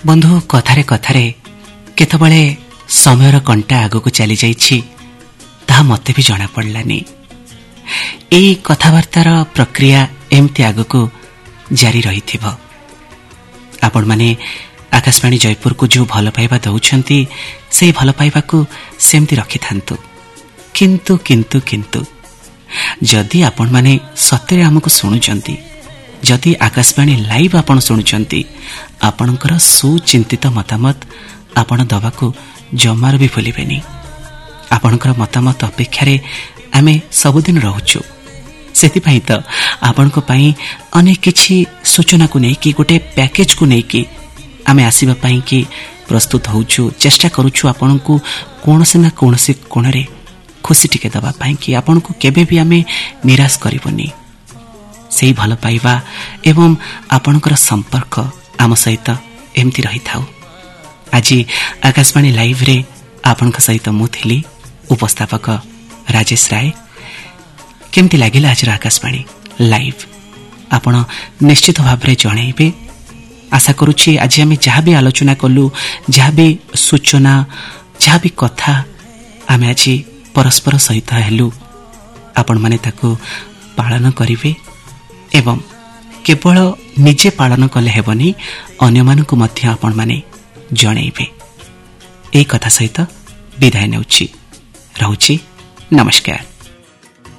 बंधु कथारे कथारे केतबेले समयर कंटा आगक चली जाइछि ताहा मते भी जଣା पड़लानी। एई कथावार्तार प्रक्रिया एमती आगक जारी रहिथिबो। आपण माने आकाशवाणी जयपुर को जो भल पाइबा दउछंती से भल पाइबा को सेमती रखि थांतु। किंतु किंतु किंतु जदि आपण माने सत्य हमको सुनुचंती, जदि आकाशवाणी लाइव आपण सुनुचंती, आपणकर सुचिंतित मतामत आपण दबाको जमार भी भूलिबेनी। आपणकर मतामत अपेक्षा रे आमे सबुदिन रहूछु। सेतिपई त आपणको पई अनेक किछि सूचना को नेकी गोटे पैकेज को नेकी आमे आसीबा पई कि प्रस्तुत होउछु, चेष्टा करूछु आपणको कोनसे ना कोनसे कोणरे खुशी टिके दबा पई कि आपणको केबे भी आमे निराश करिवनी। सेही भल पाइबा एवं आपणकर संपर्क आम सहित एमती रही थाउ। आज आकाशवाणी लाइव रे आपणक सहित मु थिली उपस्थापक राजेश राय। केमती लागिला आज आकाशवाणी लाइव आपण निश्चित भाव रे जणाइबे। आशा करूछि आज आमे जहाँ भी आलोचना कलु, जहाँ भी सूचना, जहाँ भी कथा आमे आज परस्पर सहित हेलु, आपण माने ताको पालन करिवे एवं केवल निजे पालन कले हेबनी, अन्य मानकु मध्य आपण माने जणाइबे। एई कथा सहित विदाय नेउछि। रहउछि। नमस्कार।